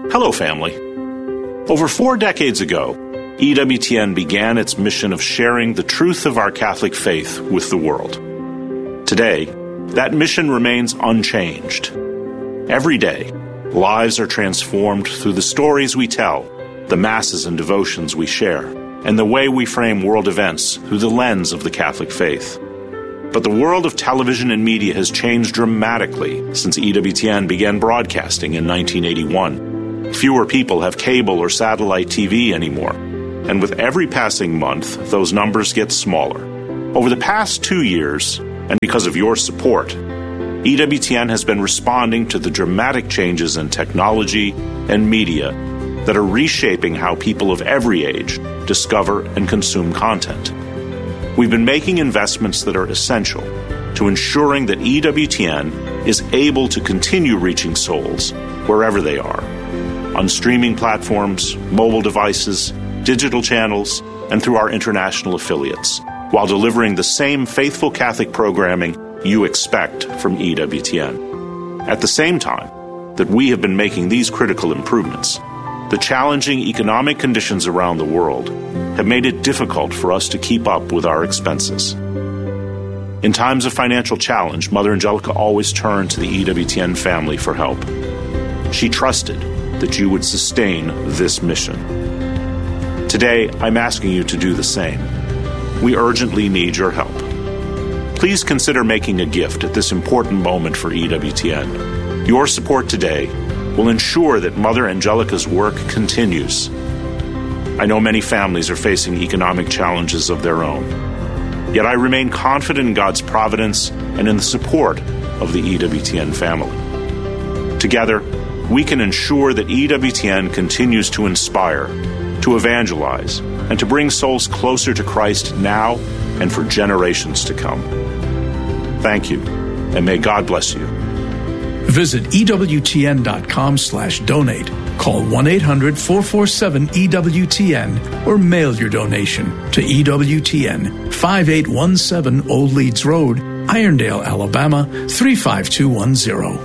Hello, family. Over 4 decades ago, EWTN began its mission of sharing the truth of our Catholic faith with the world. Today, that mission remains unchanged. Every day, lives are transformed through the stories we tell, the masses and devotions we share, and the way we frame world events through the lens of the Catholic faith. But the world of television and media has changed dramatically since EWTN began broadcasting in 1981. Fewer people have cable or satellite TV anymore, and with every passing month, those numbers get smaller. Over the past 2 years, and because of your support, EWTN has been responding to the dramatic changes in technology and media that are reshaping how people of every age discover and consume content. We've been making investments that are essential to ensuring that EWTN is able to continue reaching souls wherever they are, on streaming platforms, mobile devices, digital channels, and through our international affiliates, while delivering the same faithful Catholic programming you expect from EWTN. At the same time that we have been making these critical improvements, the challenging economic conditions around the world have made it difficult for us to keep up with our expenses. In times of financial challenge, Mother Angelica always turned to the EWTN family for help. She trusted that you would sustain this mission. Today, I'm asking you to do the same. We urgently need your help. Please consider making a gift at this important moment for EWTN. Your support today will ensure that Mother Angelica's work continues. I know many families are facing economic challenges of their own. Yet I remain confident in God's providence and in the support of the EWTN family. Together, we can ensure that EWTN continues to inspire, to evangelize, and to bring souls closer to Christ now and for generations to come. Thank you, and may God bless you. Visit EWTN.com/donate. Call 1-800-447-EWTN or mail your donation to EWTN, 5817 Old Leeds Road, Irondale, Alabama, 35210.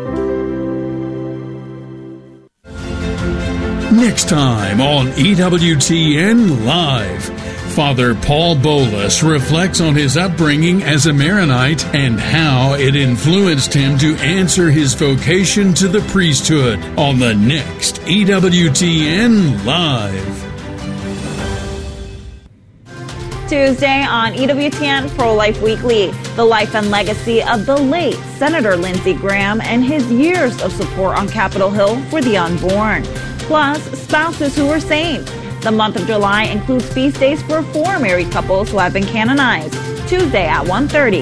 Next time on EWTN Live, Father Paul Bolus reflects on his upbringing as a Maronite and how it influenced him to answer his vocation to the priesthood on the next EWTN Live. Tuesday on EWTN Pro-Life Weekly, the life and legacy of the late Senator Lindsey Graham and his years of support on Capitol Hill for the unborn, plus spouses who were saved. The month of July includes feast days for 4 married couples who have been canonized, Tuesday at 1:30.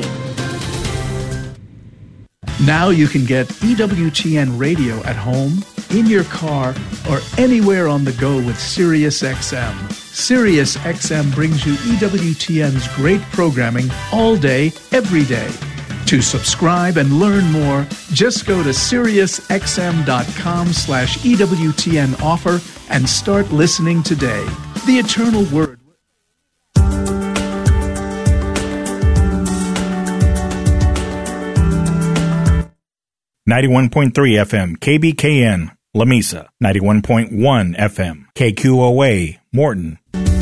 Now you can get EWTN radio at home, in your car, or anywhere on the go with SiriusXM. SiriusXM brings you EWTN's great programming all day, every day. To subscribe and learn more, just go to SiriusXM.com/EWTN offer and start listening today. The Eternal Word. .3 FM, KBKN, Lamesa. 91.1 FM, KQOA, Morton.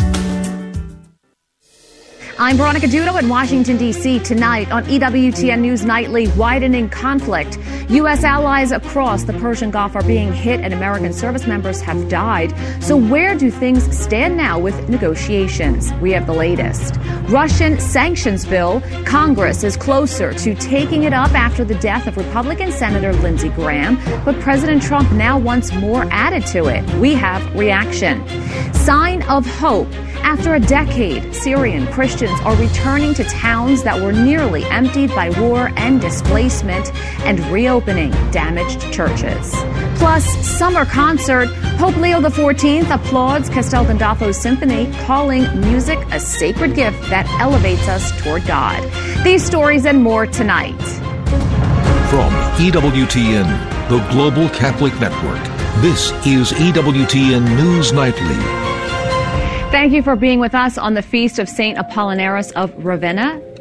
I'm Veronica Dudo in Washington, D.C. Tonight on EWTN News Nightly, widening conflict. U.S. allies across the Persian Gulf are being hit and American service members have died. So where do things stand now with negotiations? We have the latest. Russian sanctions bill. Congress is closer to taking it up after the death of Republican Senator Lindsey Graham, but President Trump now wants more added to it. We have reaction. Sign of hope. After a decade, Syrian Christians are returning to towns that were nearly emptied by war and displacement and reopening damaged churches. Plus, summer concert. Pope Leo XIV applauds Castel Gandolfo's symphony, calling music a sacred gift that elevates us toward God. These stories and more tonight. From EWTN, the Global Catholic Network, this is EWTN News Nightly. Thank you for being with us on the Feast of St. Apollinaris of Ravenna.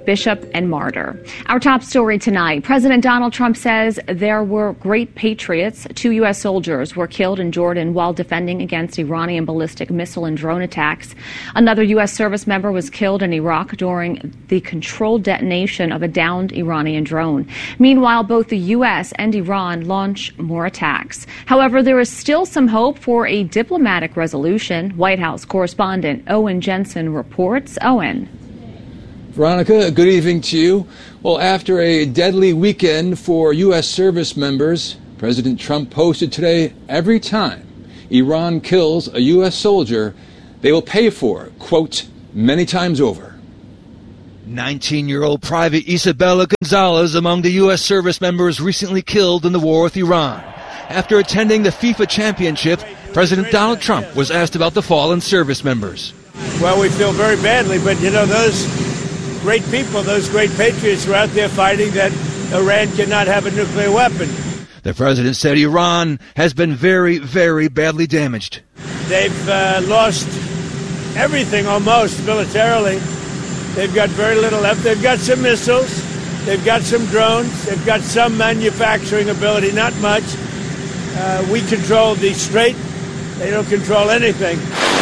bishop and martyr. Our top story tonight, President Donald Trump says there were great patriots. 2 U.S. soldiers were killed in Jordan while defending against Iranian ballistic missile and drone attacks. Another U.S. service member was killed in Iraq during the controlled detonation of a downed Iranian drone. Meanwhile, both the U.S. and Iran launch more attacks. However, there is still some hope for a diplomatic resolution. White House correspondent Owen Jensen reports. Owen. Veronica, good evening to you. Well, after a deadly weekend for U.S. service members, President Trump posted today, every time Iran kills a U.S. soldier, they will pay for it, quote, many times over. 19-year-old Private Isabella Gonzalez among the U.S. service members recently killed in the war with Iran. After attending the FIFA Championship, President Donald Trump was asked about the fallen service members. Well, we feel very badly, but, those great people, those great patriots were out there fighting that Iran cannot have a nuclear weapon. The president said Iran has been very, very badly damaged. They've lost everything almost militarily. They've got very little left. They've got some missiles. They've got some drones. They've got some manufacturing ability, not much. We control the Strait. They don't control anything.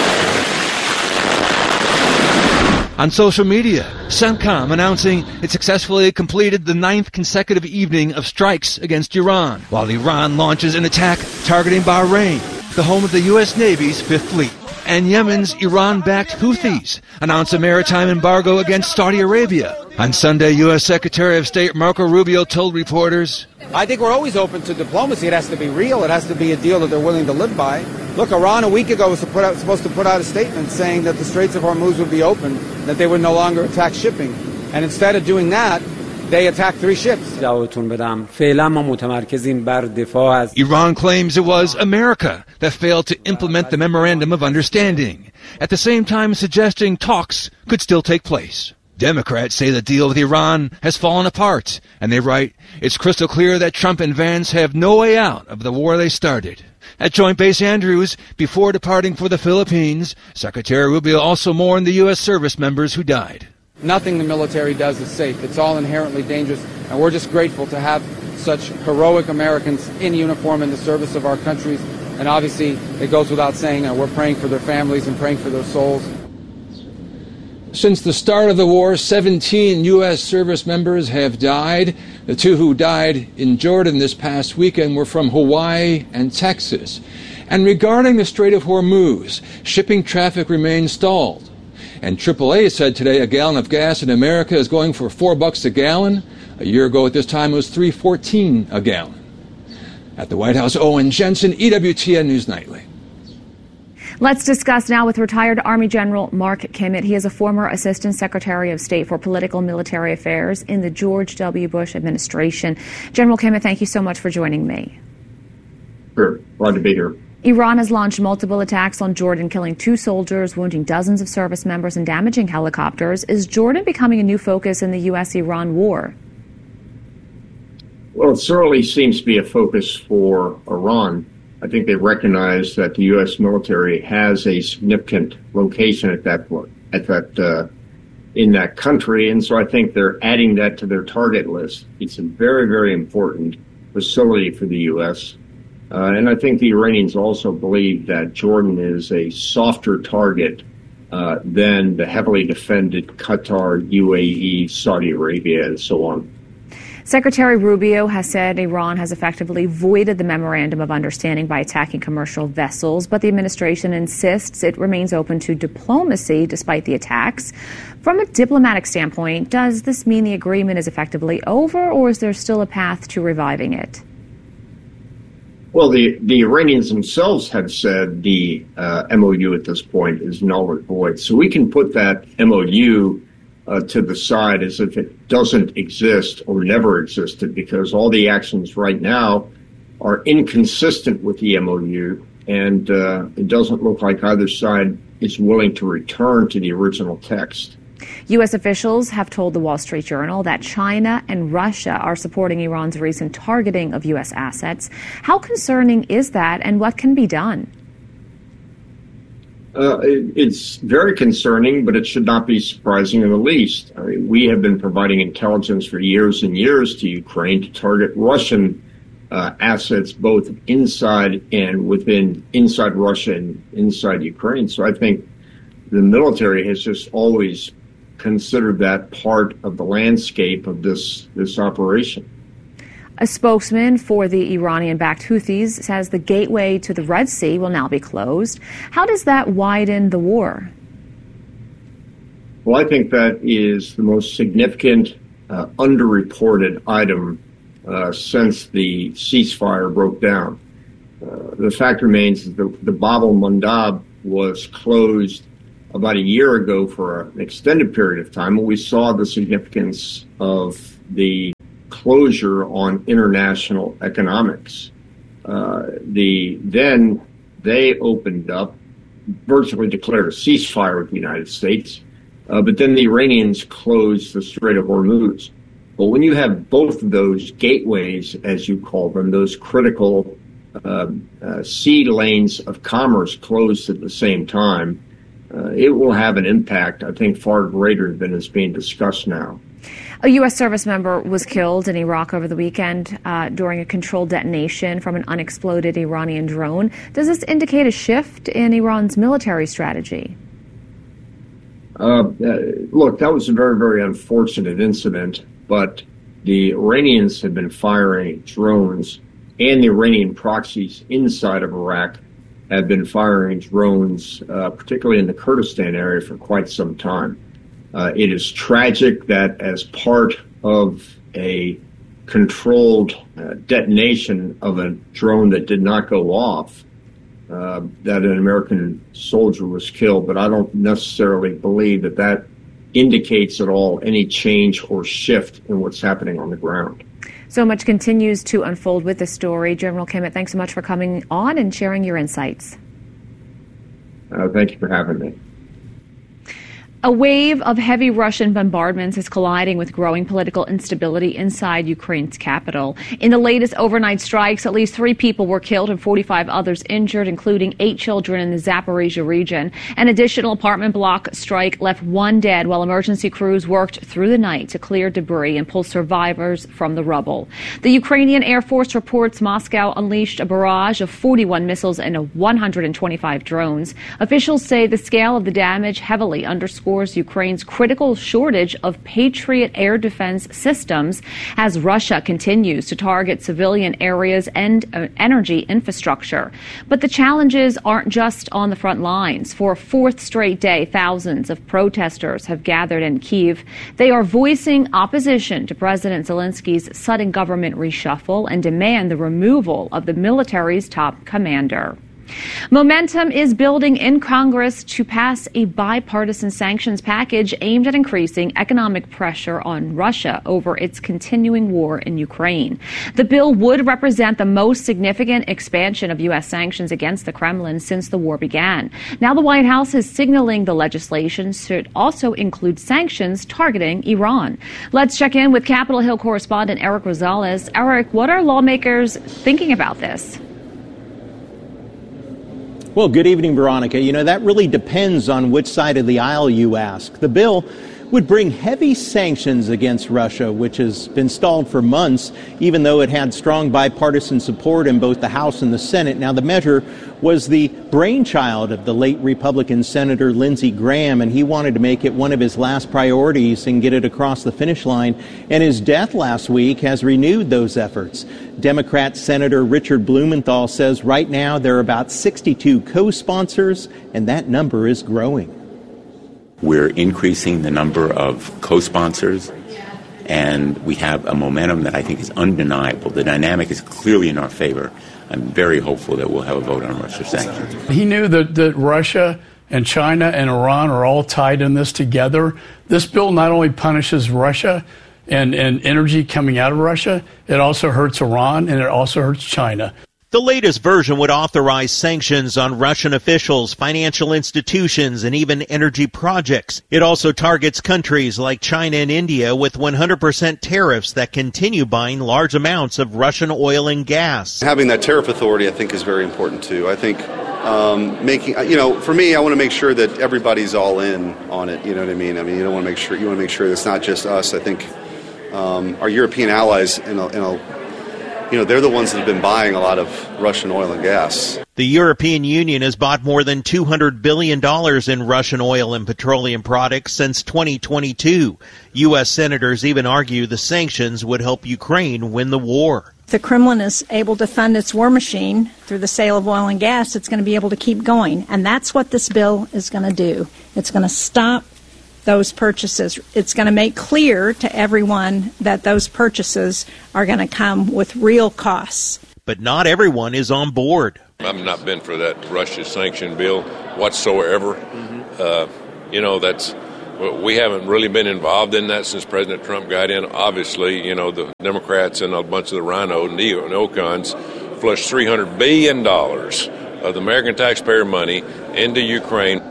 On social media, CENTCOM announcing it successfully completed the 9th consecutive evening of strikes against Iran, while Iran launches an attack targeting Bahrain, the home of the U.S. Navy's 5th Fleet. And Yemen's Iran-backed Houthis announce a maritime embargo against Saudi Arabia. On Sunday, U.S. Secretary of State Marco Rubio told reporters, I think we're always open to diplomacy. It has to be real. It has to be a deal that they're willing to live by. Look, Iran a week ago was supposed to put out a statement saying that the Straits of Hormuz would be open, that they would no longer attack shipping. And instead of doing that, they attacked 3 ships. Iran claims it was America that failed to implement the Memorandum of Understanding, at the same time suggesting talks could still take place. Democrats say the deal with Iran has fallen apart, and they write, it's crystal clear that Trump and Vance have no way out of the war they started. At Joint Base Andrews, before departing for the Philippines, Secretary Rubio also mourned the U.S. service members who died. Nothing the military does is safe. It's all inherently dangerous, and we're just grateful to have such heroic Americans in uniform in the service of our countries. And obviously, it goes without saying, we're praying for their families and praying for their souls. Since the start of the war, 17 U.S. service members have died. The 2 who died in Jordan this past weekend were from Hawaii and Texas. And regarding the Strait of Hormuz, shipping traffic remains stalled. And AAA said today a gallon of gas in America is going for $4 a gallon. A year ago at this time it was $3.14 a gallon. At the White House, Owen Jensen, EWTN News Nightly. Let's discuss now with retired Army General Mark Kimmett. He is a former Assistant Secretary of State for Political and Military Affairs in the George W. Bush administration. General Kimmett, thank you so much for joining me. Sure. Glad to be here. Iran has launched multiple attacks on Jordan, killing 2 soldiers, wounding dozens of service members, and damaging helicopters. Is Jordan becoming a new focus in the U.S.-Iran war? Well, it certainly seems to be a focus for Iran. I think they recognize that the U.S. military has a significant location in that country, and so I think they're adding that to their target list. It's a very, very important facility for the U.S., and I think the Iranians also believe that Jordan is a softer target than the heavily defended Qatar, UAE, Saudi Arabia, and so on. Secretary Rubio has said Iran has effectively voided the Memorandum of Understanding by attacking commercial vessels, but the administration insists it remains open to diplomacy despite the attacks. From a diplomatic standpoint, does this mean the agreement is effectively over, or is there still a path to reviving it? Well, the Iranians themselves have said the MOU at this point is null and void. So we can put that MOU to the side as if it doesn't exist or never existed, because all the actions right now are inconsistent with the MOU, and it doesn't look like either side is willing to return to the original text. U.S. officials have told the Wall Street Journal that China and Russia are supporting Iran's recent targeting of U.S. assets. How concerning is that, and what can be done? It's very concerning, but it should not be surprising in the least. I mean, we have been providing intelligence for years and years to Ukraine to target Russian assets both inside and inside Russia and inside Ukraine. So I think the military has just always considered that part of the landscape of this operation. A spokesman for the Iranian-backed Houthis says the gateway to the Red Sea will now be closed. How does that widen the war? Well, I think that is the most significant underreported item since the ceasefire broke down. The fact remains that the Bab el-Mandab was closed about a year ago for an extended period of time, and we saw the significance of the closure on international economics. Then they opened up, virtually declared a ceasefire with the United States, but then the Iranians closed the Strait of Hormuz. But when you have both of those gateways, as you call them, those critical sea lanes of commerce closed at the same time, it will have an impact, I think, far greater than is being discussed now. A U.S. service member was killed in Iraq over the weekend during a controlled detonation from an unexploded Iranian drone. Does this indicate a shift in Iran's military strategy? Look, that was a very, very unfortunate incident, but the Iranians have been firing drones, and the Iranian proxies inside of Iraq have been firing drones, particularly in the Kurdistan area, for quite some time. It is tragic that as part of a controlled detonation of a drone that did not go off, that an American soldier was killed, but I don't necessarily believe that that indicates at all any change or shift in what's happening on the ground. So much continues to unfold with this story. General Kimmett, thanks so much for coming on and sharing your insights. Thank you for having me. A wave of heavy Russian bombardments is colliding with growing political instability inside Ukraine's capital. In the latest overnight strikes, at least 3 people were killed and 45 others injured, including 8 children in the Zaporizhia region. An additional apartment block strike left 1 dead while emergency crews worked through the night to clear debris and pull survivors from the rubble. The Ukrainian Air Force reports Moscow unleashed a barrage of 41 missiles and 125 drones. Officials say the scale of the damage heavily underscores Ukraine's critical shortage of Patriot air defense systems as Russia continues to target civilian areas and energy infrastructure. But the challenges aren't just on the front lines. For a 4th straight day, thousands of protesters have gathered in Kyiv. They are voicing opposition to President Zelensky's sudden government reshuffle and demand the removal of the military's top commander. Momentum is building in Congress to pass a bipartisan sanctions package aimed at increasing economic pressure on Russia over its continuing war in Ukraine. The bill would represent the most significant expansion of U.S. sanctions against the Kremlin since the war began. Now the White House is signaling the legislation should also include sanctions targeting Iran. Let's check in with Capitol Hill correspondent Eric Rosales. Eric, what are lawmakers thinking about this? Well, good evening, Veronica. You know, that really depends on which side of the aisle you ask. The bill would bring heavy sanctions against Russia, which has been stalled for months, even though it had strong bipartisan support in both the House and the Senate. Now, the measure was the brainchild of the late Republican Senator Lindsey Graham, and he wanted to make it one of his last priorities and get it across the finish line. And his death last week has renewed those efforts. Democrat Senator Richard Blumenthal says right now there are about 62 co-sponsors, and that number is growing. We're increasing the number of co-sponsors, and we have a momentum that I think is undeniable. The dynamic is clearly in our favor. I'm very hopeful that we'll have a vote on Russia sanctions. He knew that Russia and China and Iran are all tied in this together. This bill not only punishes Russia and energy coming out of Russia, it also hurts Iran and it also hurts China. The latest version would authorize sanctions on Russian officials, financial institutions, and even energy projects. It also targets countries like China and India with 100% tariffs that continue buying large amounts of Russian oil and gas. Having that tariff authority, I think, is very important, too. I think making, for me, I want to make sure that everybody's all in on it. You know what I mean? I mean, you want to make sure that it's not just us. I think our European allies, they're the ones that have been buying a lot of Russian oil and gas. The European Union has bought more than $200 billion in Russian oil and petroleum products since 2022. U.S. senators even argue the sanctions would help Ukraine win the war. If the Kremlin is able to fund its war machine through the sale of oil and gas, it's going to be able to keep going. And that's what this bill is going to do. It's going to stop those purchases. It's going to make clear to everyone that those purchases are going to come with real costs. But not everyone is on board. I've not been for that Russia sanction bill whatsoever. We haven't really been involved in that since President Trump got in. Obviously, the Democrats and a bunch of the rhino neocons flushed $300 billion of the American taxpayer money into Ukraine.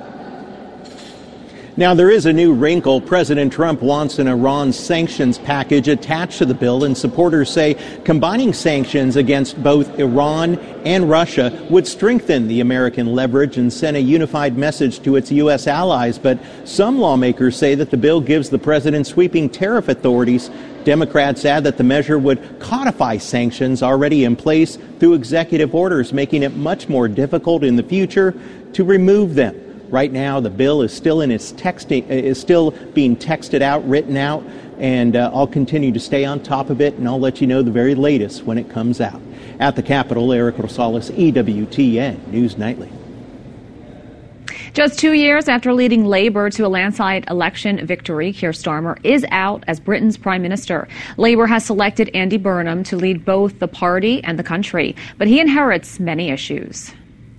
Now, there is a new wrinkle. President Trump wants an Iran sanctions package attached to the bill, and supporters say combining sanctions against both Iran and Russia would strengthen the American leverage and send a unified message to its U.S. allies. But some lawmakers say that the bill gives the president sweeping tariff authorities. Democrats add that the measure would codify sanctions already in place through executive orders, making it much more difficult in the future to remove them. Right now, the bill is still being texted out, written out, and I'll continue to stay on top of it, and I'll let you know the very latest when it comes out. At the Capitol, Eric Rosales, EWTN News Nightly. Just 2 years after leading Labour to a landslide election victory, Keir Starmer is out as Britain's Prime Minister. Labour has selected Andy Burnham to lead both the party and the country, but he inherits many issues.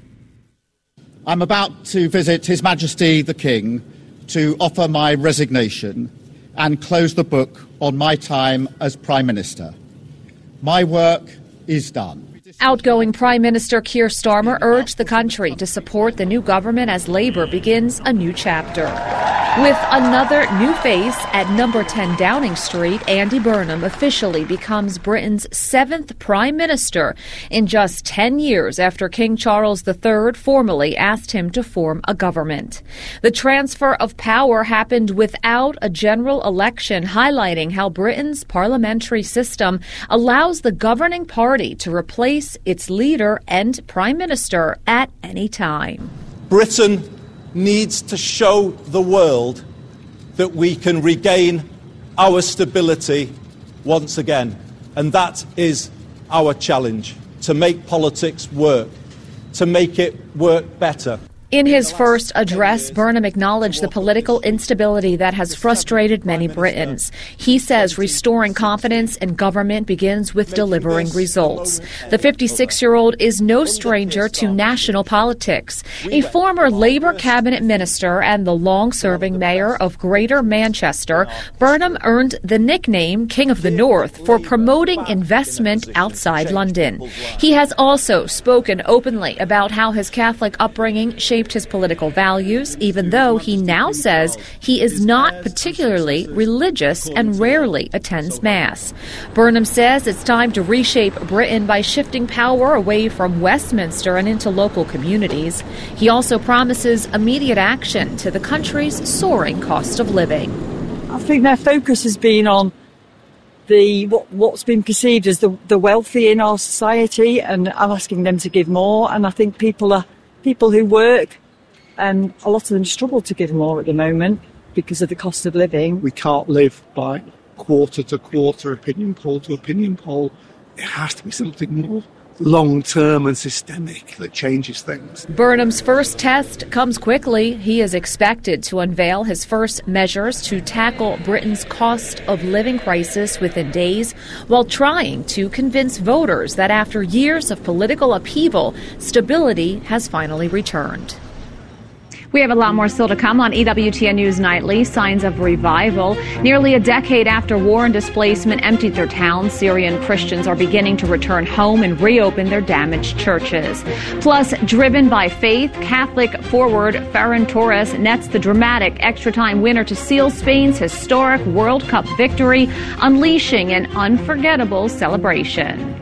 I'm about to visit His Majesty the King to offer my resignation and close the book on my time as Prime Minister. My work is done. Outgoing Prime Minister Keir Starmer urged the country to support the new government as Labour begins a new chapter. With another new face at number 10 Downing Street, Andy Burnham officially becomes Britain's 7th Prime Minister in just 10 years after King Charles III formally asked him to form a government. The transfer of power happened without a general election, highlighting how Britain's parliamentary system allows the governing party to replace its leader and Prime Minister at any time. Britain needs to show the world that we can regain our stability once again. And that is our challenge, to make politics work, to make it work better. In his first address, Burnham acknowledged the political instability that has frustrated many Britons. He says restoring confidence in government begins with delivering results. The 56-year-old is no stranger to national politics. A former Labour cabinet minister and the long-serving mayor of Greater Manchester, Burnham earned the nickname King of the North for promoting investment outside London. He has also spoken openly about how his Catholic upbringing shaped his political values, even though he now says he is not particularly religious and rarely attends Mass. Burnham says it's time to reshape Britain by shifting power away from Westminster and into local communities. He also promises immediate action to the country's soaring cost of living. I think their focus has been on what's been perceived as the wealthy in our society, and I'm asking them to give more. And I think people who work, and a lot of them struggle to give more at the moment because of the cost of living. We can't live by quarter to quarter, opinion poll to opinion poll. It has to be something more long-term and systemic that changes things. Burnham's first test comes quickly. He is expected to unveil his first measures to tackle Britain's cost of living crisis within days, while trying to convince voters that after years of political upheaval, stability has finally returned. We have a lot more still to come on EWTN News Nightly. Signs of revival. Nearly a decade after war and displacement emptied their towns, Syrian Christians are beginning to return home and reopen their damaged churches. Plus, driven by faith, Catholic forward Ferran Torres nets the dramatic extra-time winner to seal Spain's historic World Cup victory, unleashing an unforgettable celebration.